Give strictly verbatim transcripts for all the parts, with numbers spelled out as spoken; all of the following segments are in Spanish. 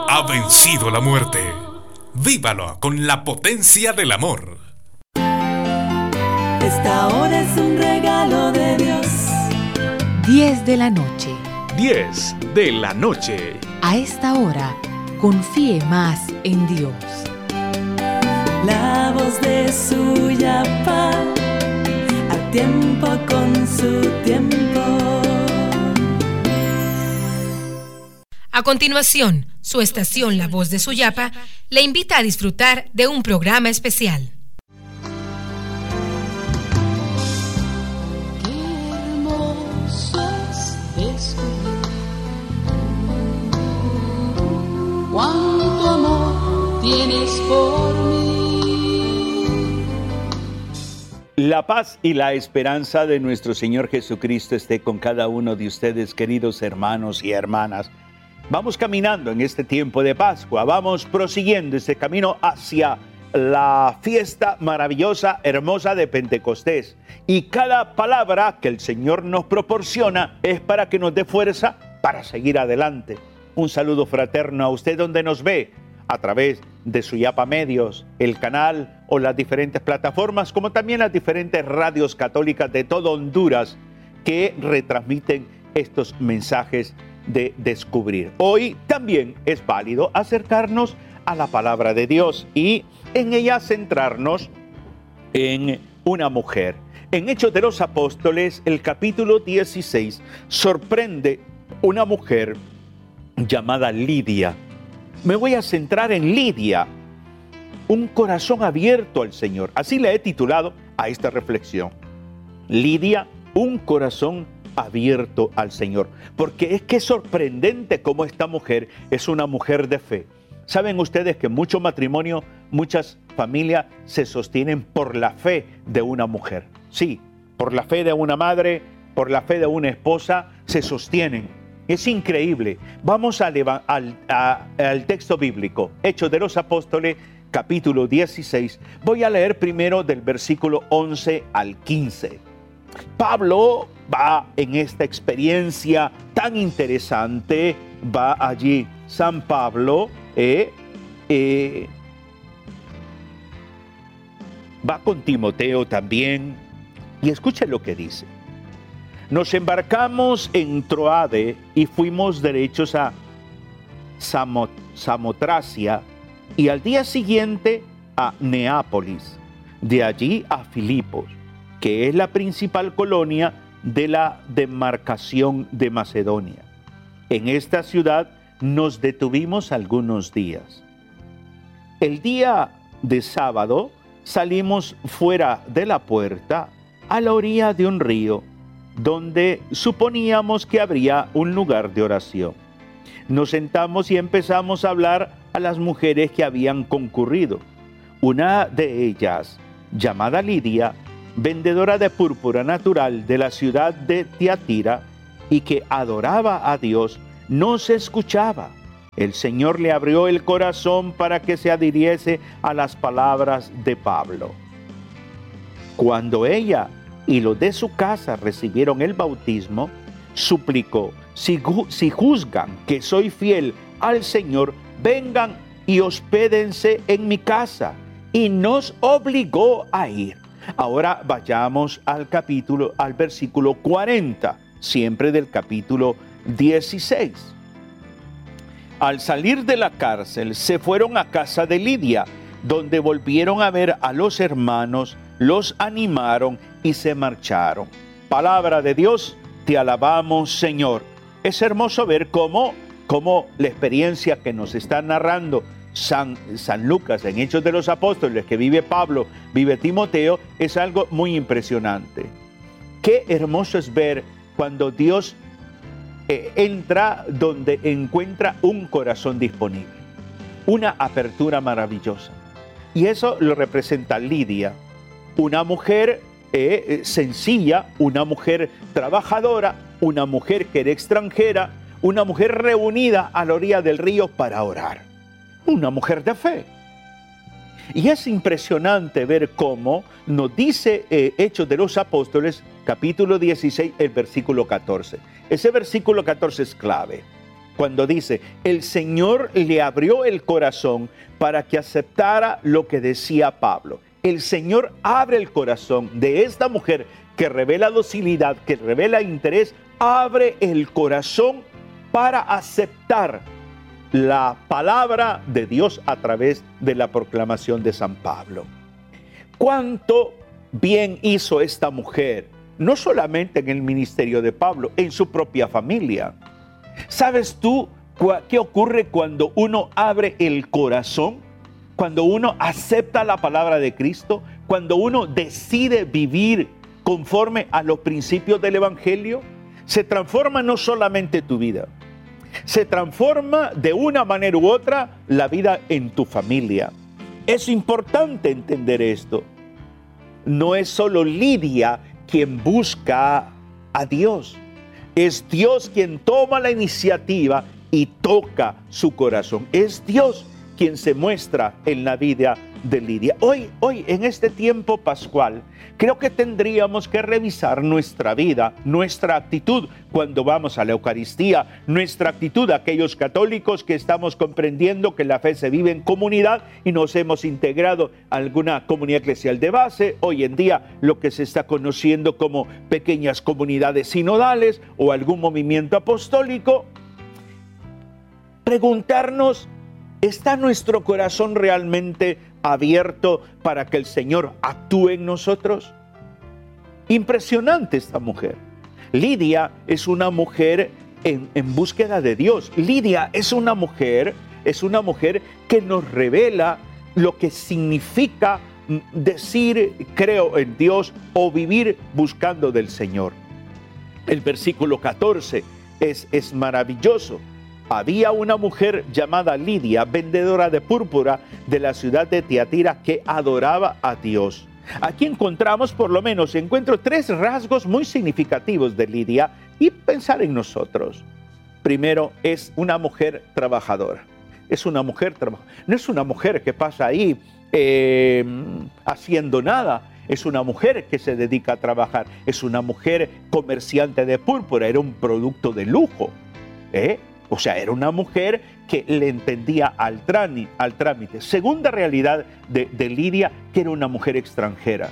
ha vencido la muerte. Vívalo con la potencia del amor. Esta hora es un regalo de Dios. diez de la noche. diez de la noche. A esta hora, confíe más en Dios. La voz de Suyapa, a tiempo con su tiempo. A continuación, su estación La Voz de Suyapa le invita a disfrutar de un programa especial. Qué hermoso es descubrir cuánto amor tienes por mí. La paz y la esperanza de nuestro Señor Jesucristo esté con cada uno de ustedes, queridos hermanos y hermanas. Vamos caminando en este tiempo de Pascua, vamos prosiguiendo este camino hacia la fiesta maravillosa, hermosa de Pentecostés. Y cada palabra que el Señor nos proporciona es para que nos dé fuerza para seguir adelante. Un saludo fraterno a usted donde nos ve, a través de Suyapa Medios, el canal o las diferentes plataformas, como también las diferentes radios católicas de todo Honduras que retransmiten estos mensajes de descubrir. Hoy también es válido acercarnos a la palabra de Dios y en ella centrarnos en una mujer. En Hechos de los Apóstoles, el capítulo dieciséis, sorprende una mujer llamada Lidia. Me voy a centrar en Lidia, un corazón abierto al Señor. Así le he titulado a esta reflexión. Lidia, un corazón abierto al Señor, porque es que es sorprendente cómo esta mujer es una mujer de fe. Saben ustedes que mucho matrimonio, muchas familias se sostienen por la fe de una mujer. Sí, por la fe de una madre, por la fe de una esposa, se sostienen. Es increíble. Vamos al, al, a, al texto bíblico, Hechos de los Apóstoles, capítulo dieciséis. Voy a leer primero del versículo once al quince. Pablo va en esta experiencia tan interesante, va allí San Pablo, eh, eh, va con Timoteo también, y escuchen lo que dice. Nos embarcamos en Troade y fuimos derechos a Samot, Samotracia y al día siguiente a Neápolis, de allí a Filipos, que es la principal colonia de la demarcación de Macedonia. En esta ciudad nos detuvimos algunos días. El día de sábado salimos fuera de la puerta a la orilla de un río, donde suponíamos que habría un lugar de oración. Nos sentamos y empezamos a hablar a las mujeres que habían concurrido. Una de ellas, llamada Lidia, vendedora de púrpura natural de la ciudad de Tiatira y que adoraba a Dios, nos escuchaba. El Señor le abrió el corazón para que se adhiriese a las palabras de Pablo. Cuando ella y los de su casa recibieron el bautismo, suplicó: si, si juzgan que soy fiel al Señor, vengan y hospédense en mi casa. Y nos obligó a ir. Ahora vayamos al capítulo, al versículo cuarenta, siempre del capítulo dieciséis. Al salir de la cárcel, se fueron a casa de Lidia, donde volvieron a ver a los hermanos, los animaron y se marcharon. Palabra de Dios, te alabamos, Señor. Es hermoso ver cómo, cómo la experiencia que nos está narrando San, San Lucas en Hechos de los Apóstoles, que vive Pablo, vive Timoteo, es algo muy impresionante. Qué hermoso es ver cuando Dios eh, entra donde encuentra un corazón disponible, una apertura maravillosa. Y eso lo representa Lidia, una mujer eh, sencilla, una mujer trabajadora, una mujer que era extranjera, una mujer reunida a la orilla del río para orar. Una mujer de fe. Y es impresionante ver cómo nos dice eh, Hechos de los Apóstoles, capítulo dieciséis, el versículo catorce. Ese versículo catorce es clave. cuando dice, el Señor le abrió el corazón para que aceptara lo que decía Pablo. El Señor abre el corazón de esta mujer que revela docilidad, que revela interés, abre el corazón para aceptar la palabra de Dios a través de la proclamación de San Pablo. ¿Cuánto bien hizo esta mujer? No solamente en el ministerio de Pablo, en su propia familia. ¿Sabes tú qué ocurre cuando uno abre el corazón? Cuando uno acepta la palabra de Cristo, cuando uno decide vivir conforme a los principios del Evangelio, se transforma no solamente tu vida, se transforma de una manera u otra la vida en tu familia. Es importante entender esto. No es solo Lidia quien busca a Dios. Es Dios quien toma la iniciativa y toca su corazón. Es Dios quien se muestra en la vida de Lidia. Hoy, hoy, en este tiempo pascual, creo que tendríamos que revisar nuestra vida, nuestra actitud cuando vamos a la Eucaristía, nuestra actitud, aquellos católicos que estamos comprendiendo que la fe se vive en comunidad y nos hemos integrado a alguna comunidad eclesial de base, hoy en día lo que se está conociendo como pequeñas comunidades sinodales o algún movimiento apostólico. Preguntarnos, ¿está nuestro corazón realmente abierto para que el Señor actúe en nosotros? Impresionante esta mujer. Lidia es una mujer en, en búsqueda de Dios. Lidia es una mujer, es una mujer que nos revela lo que significa decir creo en Dios o vivir buscando del Señor. El versículo catorce es, es maravilloso. Había una mujer llamada Lidia, vendedora de púrpura de la ciudad de Tiatira, que adoraba a Dios. Aquí encontramos, por lo menos, encuentro tres rasgos muy significativos de Lidia y pensar en nosotros. Primero, es una mujer trabajadora. Es una mujer trabajadora. No es una mujer que pasa ahí eh, haciendo nada. Es una mujer que se dedica a trabajar. Es una mujer comerciante de púrpura. Era un producto de lujo, ¿eh? O sea, era una mujer que le entendía al trámite. Al trámite. Segunda realidad de, de Lidia, que era una mujer extranjera.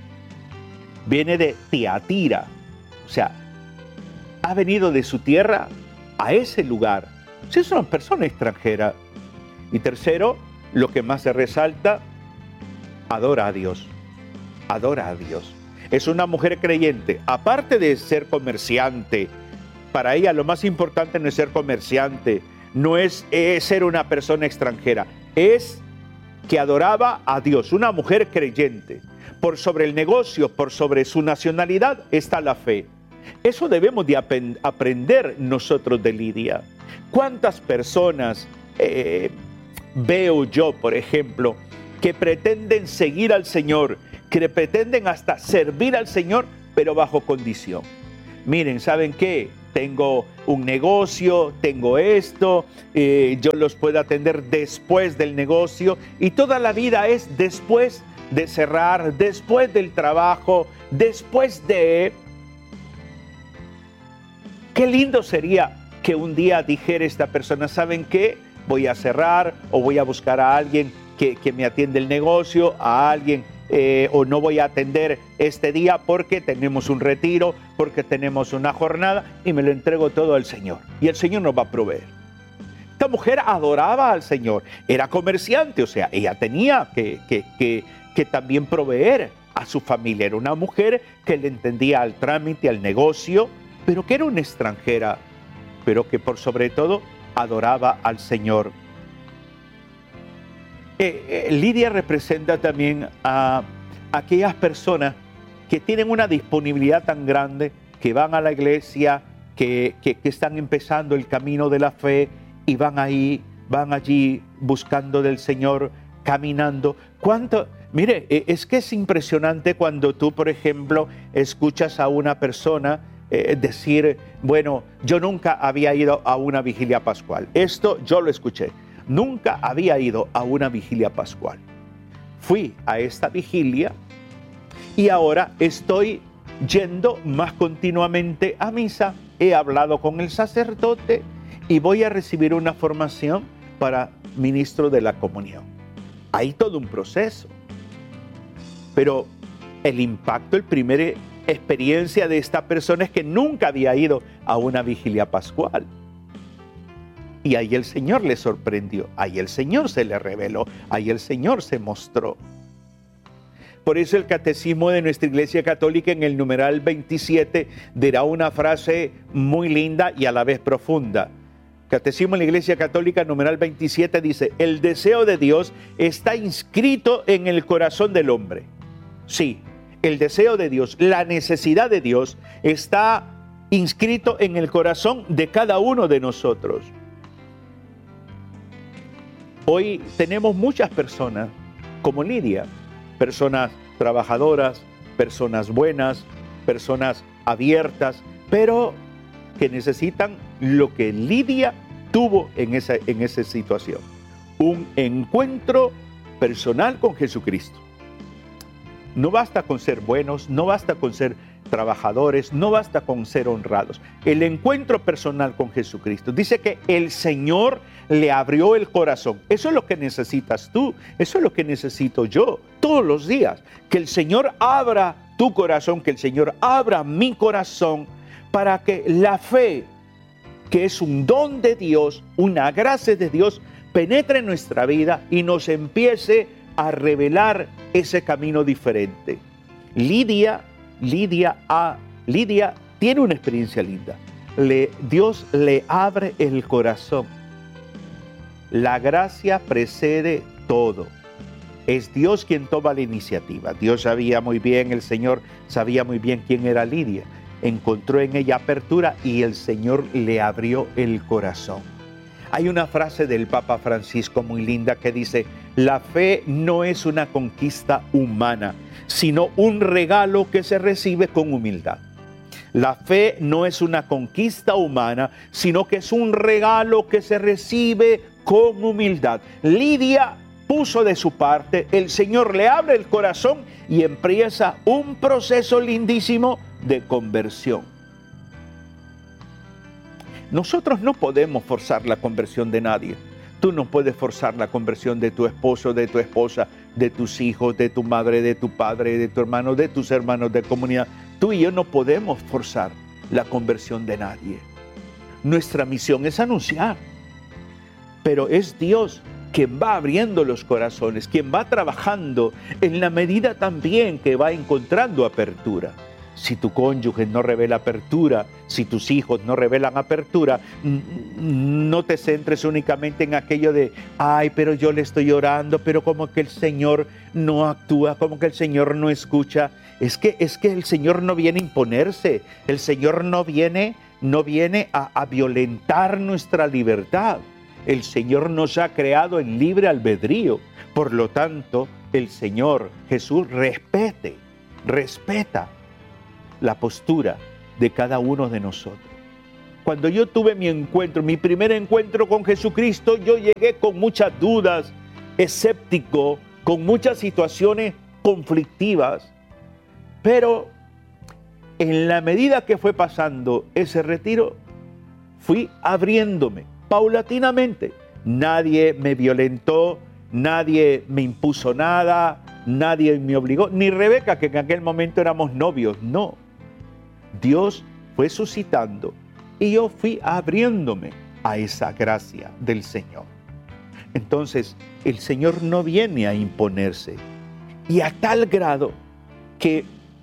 Viene de Tiatira. O sea, ha venido de su tierra a ese lugar. O sea, es una persona extranjera. Y tercero, lo que más se resalta, adora a Dios. Adora a Dios. Es una mujer creyente. Aparte de ser comerciante, para ella lo más importante no es ser comerciante, no es, es ser una persona extranjera, es que adoraba a Dios, una mujer creyente. Por sobre el negocio, por sobre su nacionalidad está la fe. Eso debemos de ap- aprender nosotros de Lidia. ¿Cuántas personas eh, veo yo, por ejemplo, que pretenden seguir al Señor, que pretenden hasta servir al Señor, pero bajo condición? Miren, ¿saben qué? Tengo un negocio, tengo esto, eh, yo los puedo atender después del negocio y toda la vida es después de cerrar, después del trabajo, después de... Qué lindo sería que un día dijera esta persona, ¿saben qué? Voy a cerrar o voy a buscar a alguien que, que me atiende el negocio, a alguien... Eh, o no voy a atender este día porque tenemos un retiro, porque tenemos una jornada y me lo entrego todo al Señor. Y el Señor nos va a proveer. Esta mujer adoraba al Señor, era comerciante, o sea, ella tenía que, que, que, que también proveer a su familia. Era una mujer que le entendía al trámite, al negocio, pero que era una extranjera, pero que por sobre todo adoraba al Señor. Eh, eh, Lidia representa también a aquellas personas que tienen una disponibilidad tan grande, que van a la iglesia, que, que, que están empezando el camino de la fe y van ahí, van allí buscando del Señor, caminando. ¿Cuánto? Mire, eh, es que es impresionante cuando tú, por ejemplo, escuchas a una persona eh, decir, bueno, yo nunca había ido a una vigilia pascual. Esto yo lo escuché. Nunca había ido a una vigilia pascual. Fui a esta vigilia y ahora estoy yendo más continuamente a misa. He hablado con el sacerdote y voy a recibir una formación para ministro de la comunión. Hay todo un proceso. Pero el impacto, el primer experiencia de esta persona es que nunca había ido a una vigilia pascual. Y ahí el Señor le sorprendió, ahí el Señor se le reveló, ahí el Señor se mostró. Por eso el catecismo de nuestra Iglesia Católica en el numeral veintisiete dirá una frase muy linda y a la vez profunda. Catecismo de la Iglesia Católica, numeral veintisiete, dice: el deseo de Dios está inscrito en el corazón del hombre. Sí, el deseo de Dios, la necesidad de Dios está inscrito en el corazón de cada uno de nosotros. Hoy tenemos muchas personas como Lidia, personas trabajadoras, personas buenas, personas abiertas, pero que necesitan lo que Lidia tuvo en esa, en esa situación: un encuentro personal con Jesucristo. No basta con ser buenos, no basta con ser trabajadores, no basta con ser honrados. El encuentro personal con Jesucristo. Dice que el Señor le abrió el corazón. Eso es lo que necesitas tú, eso es lo que necesito yo todos los días. Que el Señor abra tu corazón, que el Señor abra mi corazón, para que la fe, que es un don de Dios, una gracia de Dios, penetre en nuestra vida y nos empiece a revelar ese camino diferente. Lidia, Lidia, ah, Lidia tiene una experiencia linda. Le, Dios le abre el corazón. La gracia precede todo. Es Dios quien toma la iniciativa. Dios sabía muy bien, el Señor sabía muy bien quién era Lidia. Encontró en ella apertura y el Señor le abrió el corazón. Hay una frase del Papa Francisco muy linda que dice: la fe no es una conquista humana, sino un regalo que se recibe con humildad. La fe no es una conquista humana, sino que es un regalo que se recibe con humildad. Lidia puso de su parte, el Señor le abre el corazón y empieza un proceso lindísimo de conversión. Nosotros no podemos forzar la conversión de nadie. Tú no puedes forzar la conversión de tu esposo, de tu esposa, de tus hijos, de tu madre, de tu padre, de tu hermano, de tus hermanos de comunidad. Tú y yo no podemos forzar la conversión de nadie. Nuestra misión es anunciar. Pero es Dios quien va abriendo los corazones, quien va trabajando en la medida también que va encontrando apertura. Si tu cónyuge no revela apertura, si tus hijos no revelan apertura, no te centres únicamente en aquello de: ay, pero yo le estoy orando, pero como que el Señor no actúa, como que el Señor no escucha. Es que, es que el Señor no viene a imponerse, el Señor no viene, no viene a, a violentar nuestra libertad. El Señor nos ha creado en libre albedrío. Por lo tanto, el Señor Jesús respete, respeta la postura de cada uno de nosotros. Cuando yo tuve mi encuentro, mi primer encuentro con Jesucristo, yo llegué con muchas dudas, escéptico, con muchas situaciones conflictivas, pero en la medida que fue pasando ese retiro, fui abriéndome paulatinamente. Nadie me violentó, nadie me impuso nada, nadie me obligó, ni Rebeca, que en aquel momento éramos novios, no. Dios fue suscitando y yo fui abriéndome a esa gracia del Señor. Entonces, el Señor no viene a imponerse. Y a tal grado que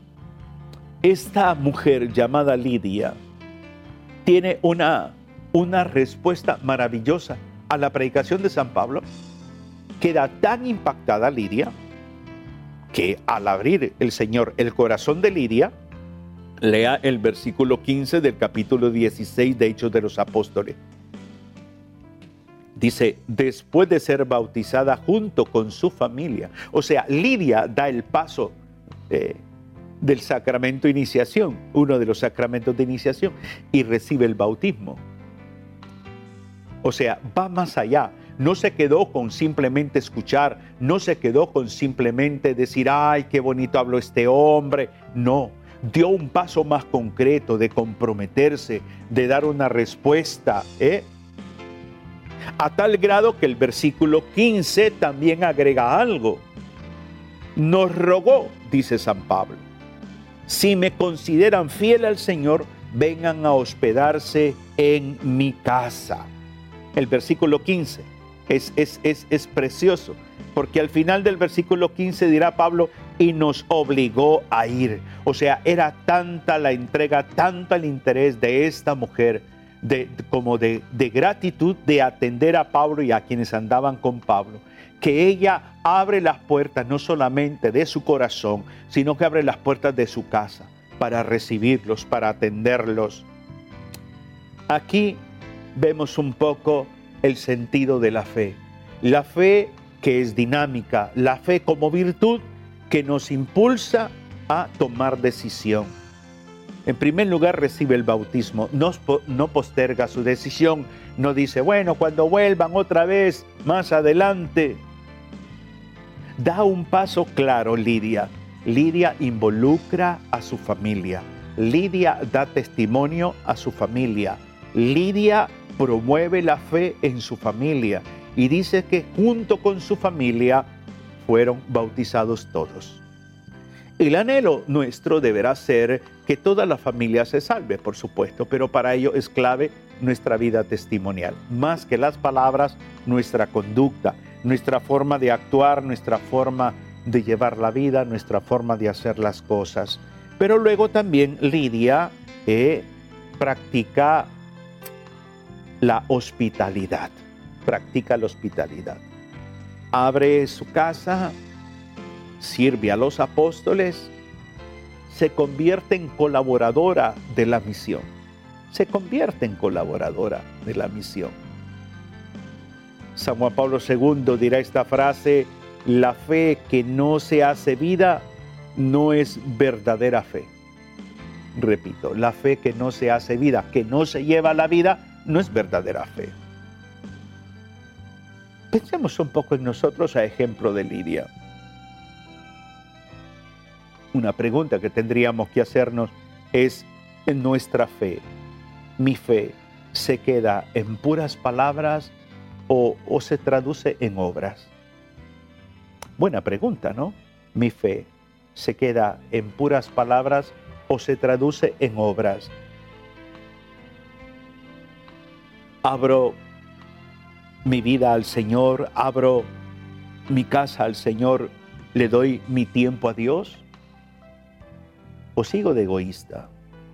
esta mujer llamada Lidia tiene una, una respuesta maravillosa a la predicación de San Pablo. Queda tan impactada Lidia que al abrir el Señor el corazón de Lidia, lea el versículo quince del capítulo dieciséis de Hechos de los Apóstoles. Dice: después de ser bautizada junto con su familia. O sea, Lidia da el paso eh, del sacramento de iniciación, uno de los sacramentos de iniciación, y recibe el bautismo. O sea, va más allá. No se quedó con simplemente escuchar, no se quedó con simplemente decir: ay, qué bonito habló este hombre. No, dio un paso más concreto de comprometerse, de dar una respuesta, ¿eh? A tal grado que el versículo quince también agrega algo. Nos rogó, dice San Pablo, si me consideran fiel al Señor, vengan a hospedarse en mi casa. El versículo quince es, es, es, es precioso, porque al final del versículo quince dirá Pablo, y nos obligó a ir. O sea, era tanta la entrega, tanto el interés de esta mujer, de, como de, de gratitud de atender a Pablo y a quienes andaban con Pablo, que ella abre las puertas no solamente de su corazón, sino que abre las puertas de su casa para recibirlos, para atenderlos. Aquí vemos un poco el sentido de la fe. La fe que es dinámica, la fe como virtud que nos impulsa a tomar decisión. En primer lugar, recibe el bautismo, no, no posterga su decisión, no dice, bueno, cuando vuelvan otra vez, más adelante. Da un paso claro, Lidia. Lidia involucra a su familia. Lidia da testimonio a su familia. Lidia promueve la fe en su familia y dice que junto con su familia fueron bautizados todos. El anhelo nuestro deberá ser que toda la familia se salve, por supuesto, pero para ello es clave nuestra vida testimonial. Más que las palabras, nuestra conducta, nuestra forma de actuar, nuestra forma de llevar la vida, nuestra forma de hacer las cosas. Pero luego también Lidia eh, practica la hospitalidad, practica la hospitalidad. Abre su casa, sirve a los apóstoles, se convierte en colaboradora de la misión. Se convierte en colaboradora de la misión. San Juan Pablo segundo dirá esta frase, la fe que no se hace vida no es verdadera fe. Repito, la fe que no se hace vida, que no se lleva a la vida, no es verdadera fe. Pensemos un poco en nosotros a ejemplo de Lidia. Una pregunta que tendríamos que hacernos es, ¿en nuestra fe, mi fe, se queda en puras palabras o, o se traduce en obras? Buena pregunta, ¿no? ¿Mi fe se queda en puras palabras o se traduce en obras? Abro mi vida al Señor, abro mi casa al Señor, le doy mi tiempo a Dios, o sigo de egoísta.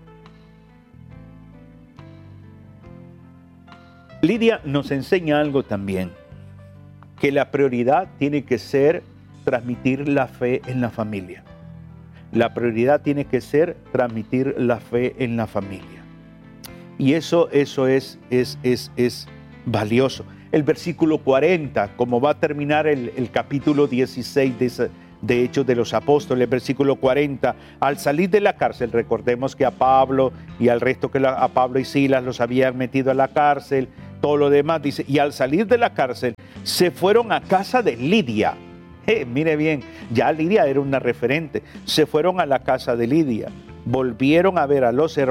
Lidia nos enseña algo también, que la prioridad tiene que ser transmitir la fe en la familia. La prioridad tiene que ser transmitir la fe en la familia. Y eso, eso es, es, es, es valioso. El versículo cuarenta, como va a terminar el, el capítulo dieciséis de, esa, de Hechos de los Apóstoles, versículo cuarenta, al salir de la cárcel, recordemos que a Pablo y al resto que la, a Pablo y Silas los habían metido a la cárcel, todo lo demás, dice, y al salir de la cárcel, se fueron a casa de Lidia. Eh, mire bien, ya Lidia era una referente. Se fueron a la casa de Lidia, volvieron a ver a los hermanos